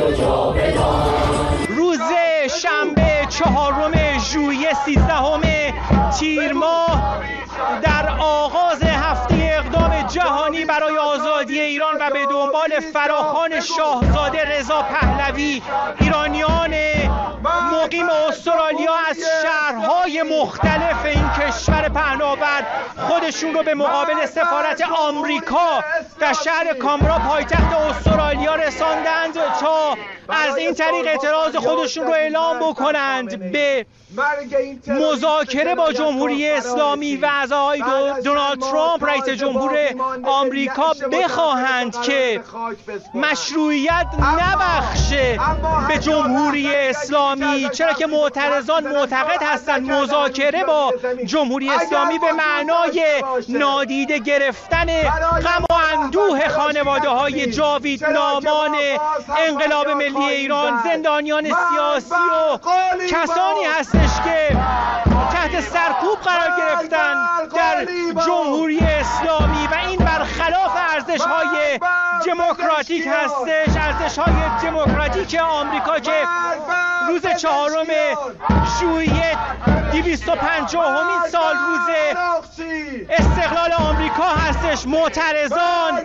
روز شنبه 4 ژوئیه 13 تیر ماه در آغاز هفته اقدام جهانی برای آزادی ایران و به دنبال فراخوان شاهزاده رضا پهلوی، ایرانیان مقیم استرالیا از شهرهای مختلف این کشور پهناور خودشون رو به مقابل سفارت آمریکا در شهر کامبرا پایتخت استرالیا رساندند تا از این طریق اعتراض خودشون رو اعلام بکنند به مذاکره با جمهوری اسلامی و از آقای دونالد ترامپ رئیس جمهور آمریکا بخواهند که مشروعیت نبخشه به جمهوری اسلامی، چرا که معترضان معتقد هستند مذاکره با جمهوری اسلامی به معنای نادیده گرفتن غم و اندوه خانواده‌های جاویدنامان انقلاب ملی ایران، زندانیان سیاسی و کسانی هستش که تحت سرکوب قرار گرفتن در جمهوری اسلامی و این برخلاف ارزش‌های دموکراتیک هستش، ارزش‌های دموکراتیک آمریکا که روز 4 ژوئیه 250مین سال روز استقلال آمریکا هستش. معترضان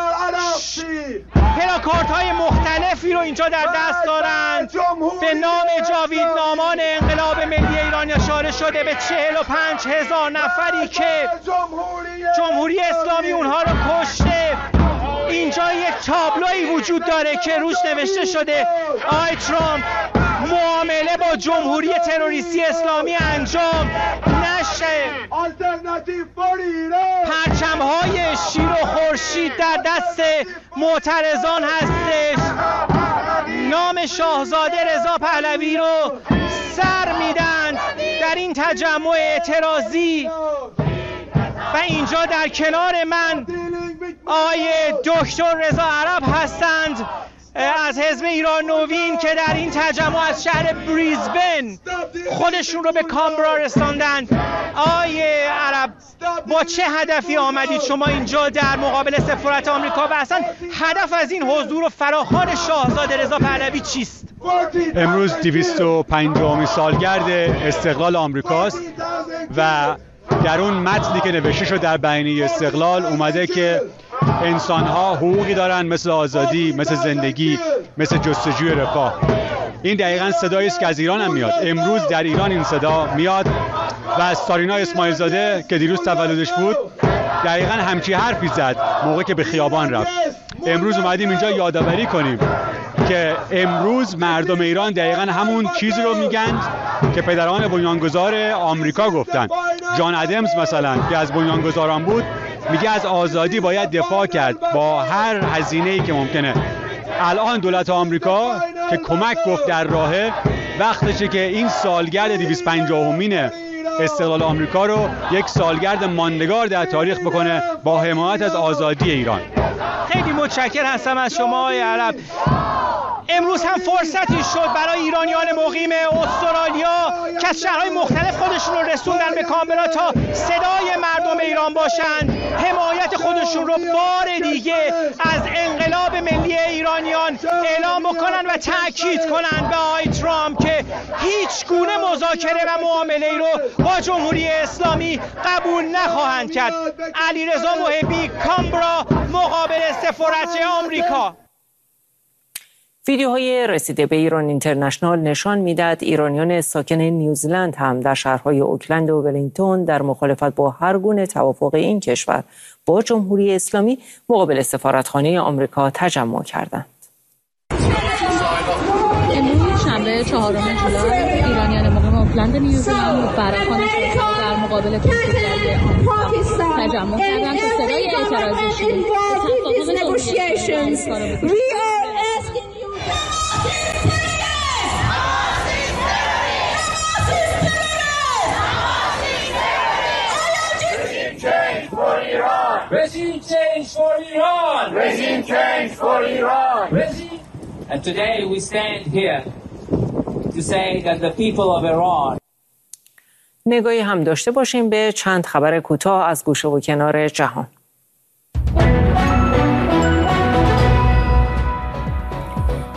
پلاکاردهای مختلفی رو اینجا در دست دارند به نام جاویدنامان انقلاب ملی ایران اشاره شده به 45,000 نفری که جمهوری اسلامی اونها رو کشته. اینجا یک تابلوی وجود داره که روش نوشته شده آقای ترامپ معامله با جمهوری تروریستی اسلامی انجام نشه. پرچم‌های شیر و خورشید در دست معترضان هستش. نام شاهزاده رضا پهلوی رو سر میدن در این تجمع اعتراضی و اینجا در کنار من آقای دکتر رضا عرب هستند از حزب ایران نوین که در این تجمع از شهر بریزبن خودشون رو به کامبرا رساندند. آقای عرب، با چه هدفی آمدید شما اینجا در مقابل سفارت آمریکا و اصلا هدف از این حضور و فراخوان شاهزاده رضا پهلوی چیست؟ امروز 250مین سالگرد استقلال آمریکاست و در اون متنی که نوشته شد در بیانیه استقلال اومده که انسان‌ها حقوقی دارن مثل آزادی، مثل زندگی، مثل جستجوی رفاه. این دقیقاً صدایی است که از ایران هم میاد. امروز در ایران این صدا میاد و از سارینا اسماعیل زاده که دیروز تولدش بود دقیقاً همچی حرفی زد موقعی که به خیابان رفت. امروز اومدیم اینجا یادآوری کنیم که امروز مردم ایران دقیقاً همون چیزی رو میگن که پدران بنیانگذار آمریکا گفتن. جان ادمز مثلا که از بنیانگذاران بود میگه از آزادی باید دفاع کرد با هر هزینه‌ای که ممکنه. الان دولت آمریکا که کمک گفت در راهه، وقتشه که این سالگرد 250مین استقلال آمریکا رو یک سالگرد ماندگار در تاریخ بکنه با حمایت از آزادی ایران. خیلی متشکرم هستم از شما آقای عرب. امروز هم فرصتی شد برای ایرانیان مقیم استرالیا که از شهرهای مختلف خودشون رو رسوندن به کامبرا تا صدای مردم ایران باشند، حمایت خودشون رو بار دیگه از انقلاب ملی ایرانیان اعلام بکنن و تاکید کنن به آقای ترامپ که هیچ گونه مذاکره و معامله ای رو با جمهوری اسلامی قبول نخواهند کرد. علیرضا محبی، کامبرا، مقابل سفارت آمریکا. ویدیوهای رسیده به ایران اینترنشنال نشان میدهد ایرانیان ساکن نیوزلند هم در شهرهای اوکلند و ولینگتون در مخالفت با هر گونه توافق این کشور با جمهوری اسلامی مقابل سفارتخانه آمریکا تجمع کردند. امروز شنبه 4 ژوئیه ایرانیان مقیم اوکلند نیوزلند فراخوان در مقابل کنسولگری آمریکا تجمع کردند تا صدای اعتراضشون Regime change for Iran! Regime change for Iran! And today we stand here to say that the people of Iran. نگاهی هم داشته باشیم به چند خبر کوتاه از گوشه و کنار جهان.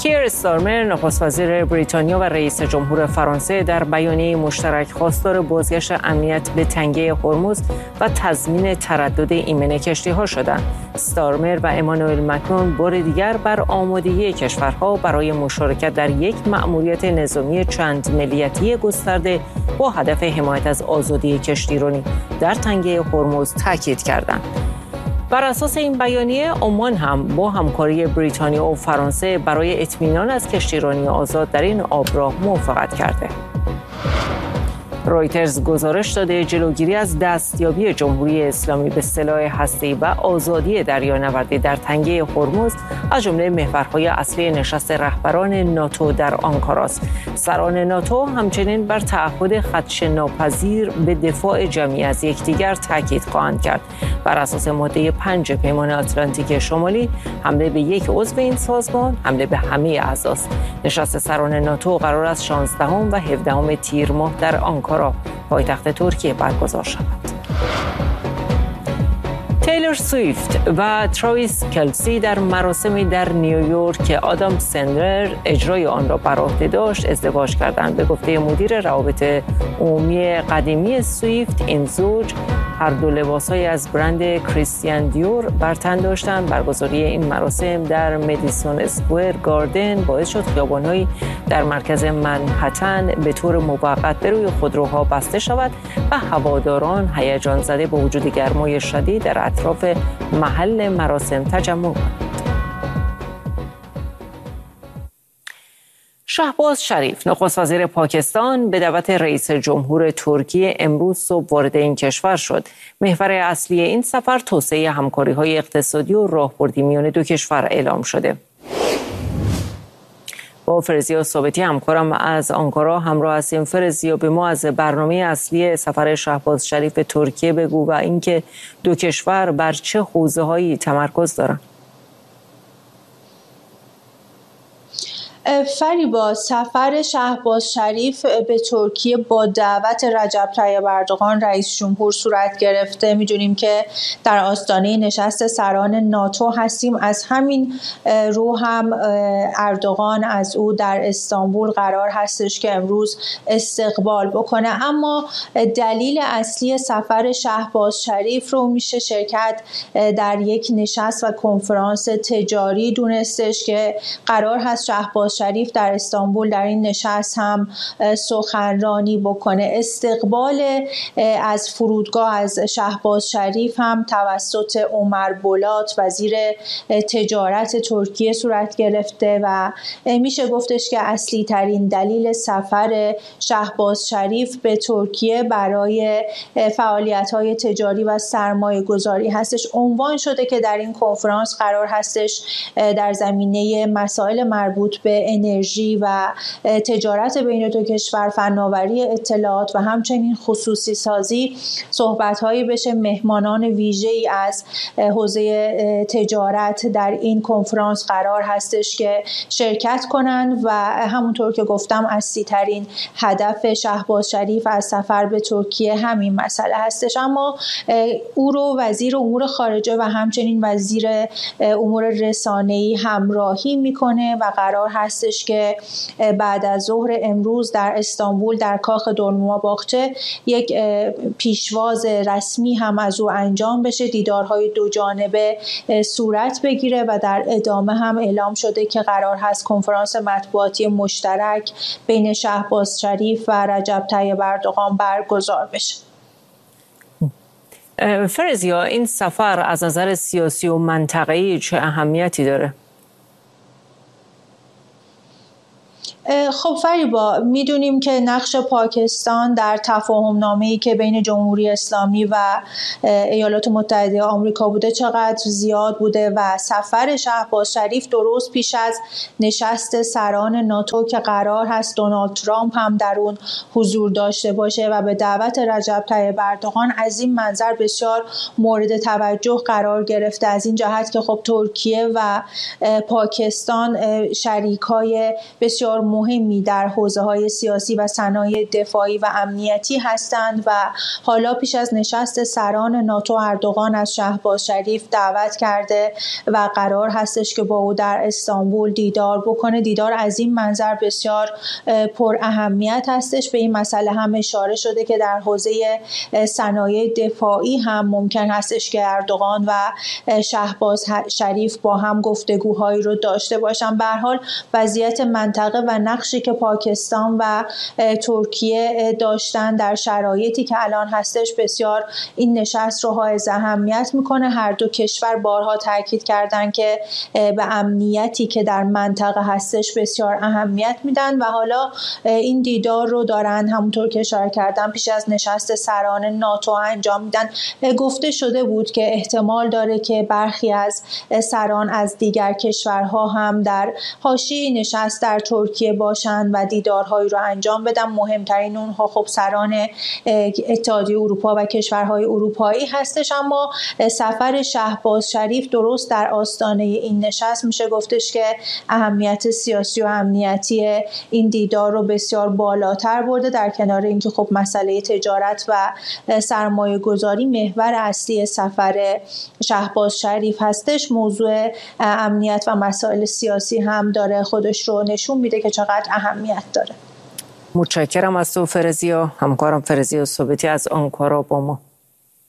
کیر استارمر نخست وزیر بریتانیا و رئیس جمهور فرانسه در بیانیه مشترک خواستار بازگشت امنیت به تنگه هرمز و تضمین تردد ایمن کشتی‌ها شدند. استارمر و امانوئل مکرون بار دیگر بر آمادگی کشورها برای مشارکت در یک مأموریت نظامی چند ملیتی گسترده با هدف حمایت از آزادی کشتیرانی در تنگه هرمز تاکید کردند. بر اساس این بیانیه عمان هم با همکاری بریتانیا و فرانسه برای اطمینان از کشتیرانی آزاد در این آبراه موافقت کرده. رویترز گزارش داده جلوگیری از دستیابی جمهوری اسلامی به سلاح هسته‌ای و آزادی دریانوردی در تنگه هرمز از جمله محورهای اصلی نشست رهبران ناتو در آنکارا است. سران ناتو همچنین بر تعهد خدش ناپذیر به دفاع جمعی از یکدیگر تاکید خواهند کرد. بر اساس ماده 5 پیمان آتلانتیک شمالی، حمله به یک عضو این سازمان حمله به همه اعضاست. نشست سران ناتو قرار است 16 و 17 تیر ماه در آنکارا پایتخت ترکیه برگزار شود. تیلور سویفت و تراویس کلسی در مراسمی در نیویورک که آدام سندلر اجرای آن را بر عهده داشت ازدواج کردند. به گفته مدیر روابط عمومی قدیمی سویفت، این زوج هر دو لباس‌های از برند کریستیان دیور بر تن داشتند. برگزاری این مراسم در مدیسون اسکوئر گاردن باعث شد خیابان‌هایی در مرکز منهتن به طور موقت به روی خودروها بسته شود و هواداران هیجان زده با وجود گرمای شدید در اطراف محل مراسم تجمع کنند. شهباز شریف نخست وزیر پاکستان به دعوت رئیس جمهور ترکیه امروز صبح وارد این کشور شد. محور اصلی این سفر توسعه همکاری‌های اقتصادی و راهبردی میان دو کشور اعلام شده. با فرزیا ثابتی همکارم از آنکارا همراه هستیم. فرزیا، به ما از برنامه اصلی سفر شهباز شریف به ترکیه بگو و اینکه دو کشور بر چه حوزه‌هایی تمرکز دارند. فریبا، سفر شهباز شریف به ترکیه با دعوت رجب طیب اردوغان رئیس جمهور صورت گرفته. می‌دونیم که در آستانه نشست سران ناتو هستیم. از همین رو هم اردوغان از او در استانبول قرار هستش که امروز استقبال بکنه. اما دلیل اصلی سفر شهباز شریف رو میشه شرکت در یک نشست و کنفرانس تجاری دونستش که قرار هست شهباز شریف در استانبول در این نشست هم سخنرانی بکنه. استقبال از فرودگاه از شهباز شریف هم توسط عمر بولات وزیر تجارت ترکیه صورت گرفته و میشه گفتش که اصلی ترین دلیل سفر شهباز شریف به ترکیه برای فعالیت‌های تجاری و سرمایه گذاری هستش. عنوان شده که در این کنفرانس قرار هستش در زمینه مسائل مربوط به انرژی و تجارت بین دو کشور، فناوری اطلاعات و همچنین خصوصی سازی صحبت‌هایی بشه. مهمانان ویژه‌ای از حوزه تجارت در این کنفرانس قرار هستش که شرکت کنند و همونطور که گفتم اصلی ترین هدف شهباز شریف از سفر به ترکیه همین مسئله هستش. اما او رو وزیر امور خارجه و همچنین وزیر امور رسانه‌ای همراهی میکنه و قرار هستش که بعد از ظهر امروز در استانبول در کاخ دولما باغچه یک پیشواز رسمی هم از او انجام بشه، دیدارهای دو جانبه صورت بگیره و در ادامه هم اعلام شده که قرار هست کنفرانس مطبوعاتی مشترک بین شهباز شریف و رجب طیب اردوغان برگزار بشه. فرزیا، این سفر از نظر سیاسی و منطقه‌ای چه اهمیتی داره؟ خب فریبا، میدونیم که نقش پاکستان در تفاهم نامه‌ای که بین جمهوری اسلامی و ایالات متحده آمریکا بوده چقدر زیاد بوده و سفر شهباز شریف درست پیش از نشست سران ناتو که قرار هست دونالد ترامپ هم در اون حضور داشته باشه و به دعوت رجب طیب اردوغان از این منظر بسیار مورد توجه قرار گرفته، از این جهت که خب ترکیه و پاکستان شریکای بسیار مهمی در حوزه‌های سیاسی و صنایع دفاعی و امنیتی هستند و حالا پیش از نشست سران ناتو اردوغان از شهباز شریف دعوت کرده و قرار هستش که با او در استانبول دیدار بکنه. دیدار از این منظر بسیار پر اهمیت هستش. به این مسئله هم اشاره شده که در حوزه صنایع دفاعی هم ممکن هستش که اردوغان و شهباز شریف با هم گفتگوهایی رو داشته باشن. به هر حال وضعیت منطقه و نقشی که پاکستان و ترکیه داشتن در شرایطی که الان هستش بسیار این نشست رو حائز اهمیت میکنه. هر دو کشور بارها تاکید کردن که به امنیتی که در منطقه هستش بسیار اهمیت میدن و حالا این دیدار رو دارن همونطور که اشاره کردم پیش از نشست سران ناتو انجام میدن. گفته شده بود که احتمال داره که برخی از سران از دیگر کشورها هم در حاشیه نشست در ترکیه باشند و دیدارهایی رو انجام بدن. مهمترین اونها خب سران اتحادیه اروپا و کشورهای اروپایی هستش. اما سفر شهباز شریف درست در آستانه این نشست میشه گفتش که اهمیت سیاسی و امنیتی این دیدار رو بسیار بالاتر برده. در کنار اینکه خب مسئله تجارت و سرمایه گذاری محور اصلی سفر شهباز شریف هستش، موضوع امنیت و مسائل سیاسی هم داره خودش رو نشون میده که چقدر اهمیت داره. متشکرم از تو فرزیا. همکارم فرزیا ثابتی از آنکارا با ما.